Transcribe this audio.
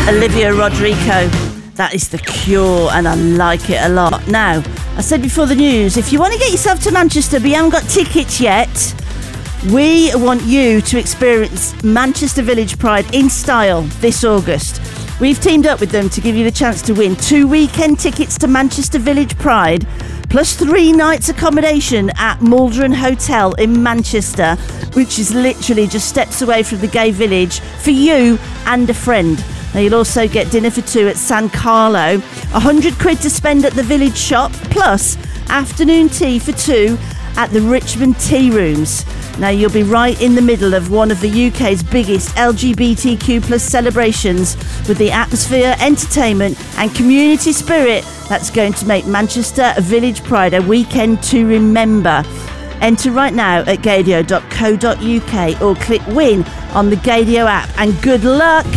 Olivia Rodrigo. That is The Cure, and I like it a lot. Now, I said before the news, if you want to get yourself to Manchester but you haven't got tickets yet, we want you to experience Manchester Village Pride in style this August. We've teamed up with them to give you the chance to win 2 weekend tickets to Manchester Village Pride, plus 3 nights accommodation at Maldron Hotel in Manchester, which is literally just steps away from the gay village for you and a friend. Now, you'll also get dinner for 2 at San Carlo, £100 to spend at the village shop, plus afternoon tea for 2 at the Richmond Tea Rooms. Now, you'll be right in the middle of one of the UK's biggest LGBTQ plus celebrations, with the atmosphere, entertainment and community spirit that's going to make Manchester Village Pride a weekend to remember. Enter right now at gadio.co.uk or click win on the Gadio app, and good luck!